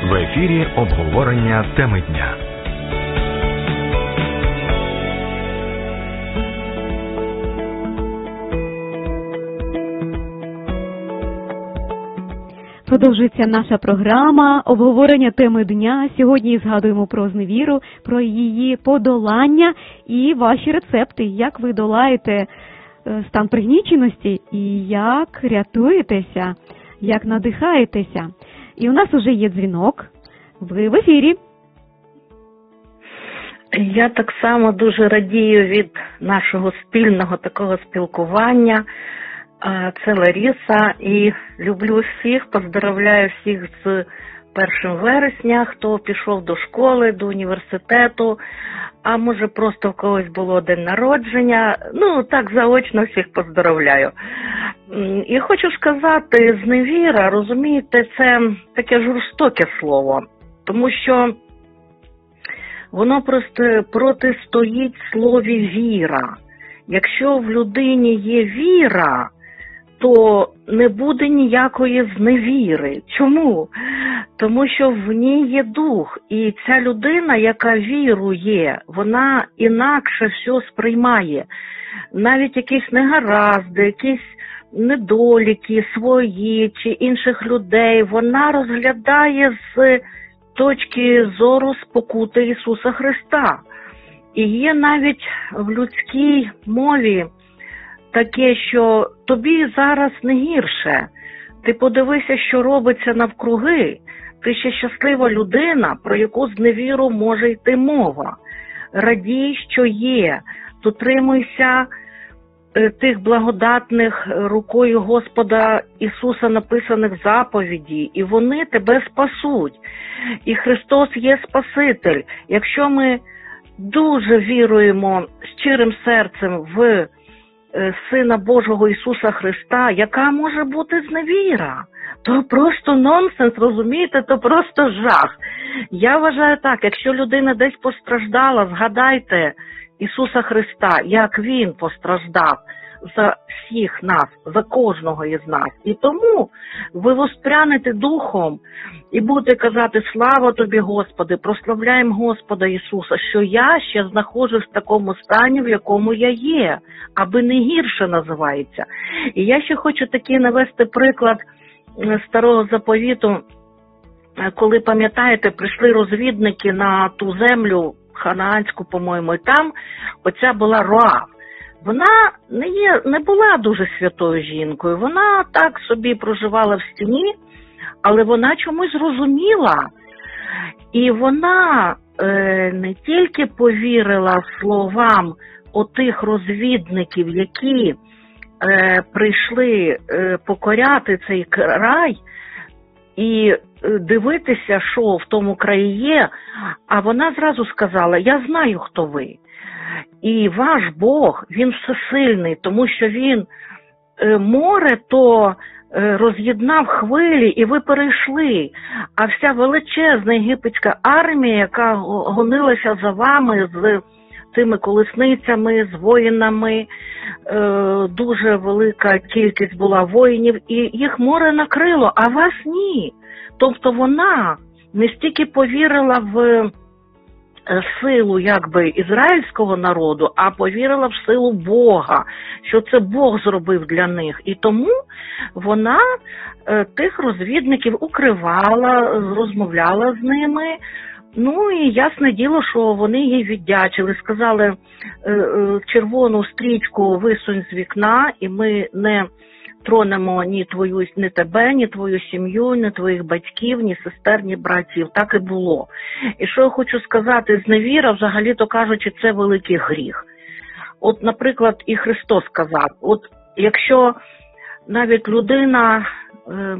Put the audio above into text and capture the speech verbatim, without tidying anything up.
В ефірі обговорення теми дня. Продовжується наша програма обговорення теми дня. Сьогодні згадуємо про зневіру, про її подолання і ваші рецепти, як ви долаєте стан пригніченості і як рятуєтеся, як надихаєтеся. І у нас уже є дзвінок. Ви в ефірі. Я так само дуже радію від нашого спільного такого спілкування. Це Лариса, і люблю всіх, поздоровляю всіх з першим вересня, хто пішов до школи, до університету, а може просто в когось було день народження. Ну, так заочно всіх поздоровляю. І хочу сказати, зневіра, розумієте, це таке жорстоке слово, тому що воно просто протистоїть слові віра. Якщо в людині є віра, то не буде ніякої зневіри. Чому? Тому що в ній є дух. І ця людина, яка вірує, вона інакше все сприймає. Навіть якісь негаразди, якісь недоліки свої чи інших людей, вона розглядає з точки зору спокути Ісуса Христа. І є навіть в людській мові таке, що тобі зараз не гірше. Ти подивися, що робиться навкруги. Ти ще щаслива людина, про яку зневіру може йти мова. Радій, що є. Дотримуйся тих благодатних рукою Господа Ісуса написаних заповідей, і вони тебе спасуть. І Христос є Спаситель. Якщо ми дуже віруємо щирим серцем в Сина Божого Ісуса Христа, яка може бути зневіра? То просто нонсенс, розумієте, то просто жах. Я вважаю так, якщо людина десь постраждала, згадайте Ісуса Христа, як Він постраждав за всіх нас, за кожного із нас. І тому ви воспрянете духом і будете казати: слава тобі, Господи, прославляємо Господа Ісуса, що я ще знаходжусь в такому стані, в якому я є, аби не гірше називається. І я ще хочу такий навести приклад Старого Заповіту, коли, пам'ятаєте, прийшли розвідники на ту землю ханаанську, по-моєму, і там оця була Роав. Вона не, є, не була дуже святою жінкою, вона так собі проживала в стіні, але вона чомусь зрозуміла. І вона е, не тільки повірила словам отих розвідників, які е, прийшли е, покоряти цей край і дивитися, що в тому краї є, а вона зразу сказала: я знаю, хто ви. І ваш Бог, Він всесильний, тому що Він е, море то е, роз'єднав хвилі, і ви перейшли. А вся величезна єгипетська армія, яка гонилася за вами з тими колесницями, з воїнами, е, дуже велика кількість була воїнів, і їх море накрило, а вас ні. Тобто вона не стільки повірила в силу, якби, ізраїльського народу, а повірила в силу Бога, що це Бог зробив для них. І тому вона е, тих розвідників укривала, розмовляла з ними. Ну і ясне діло, що вони їй віддячили, сказали: е, е, червону стрічку висунь з вікна, і ми не тронемо ні твою, ні тебе, ні твою сім'ю, ні твоїх батьків, ні сестер, ні братів. Так і було. І що я хочу сказати, зневіра, взагалі-то кажучи, це великий гріх. От, наприклад, і Христос сказав: от якщо навіть людина